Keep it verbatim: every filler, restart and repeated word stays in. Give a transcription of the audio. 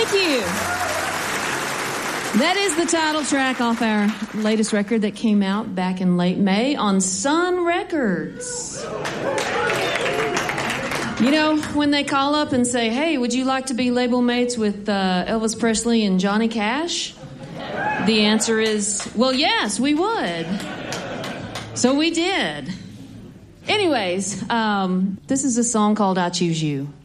Thank you. That is the title track off our latest record that came out back in late May on Sun Records. You know, when they call up and say, hey, would you like to be label mates with uh, Elvis Presley and Johnny Cash? The answer is, well, yes, we would. So we did. Anyways, um, this is a song called I Choose You.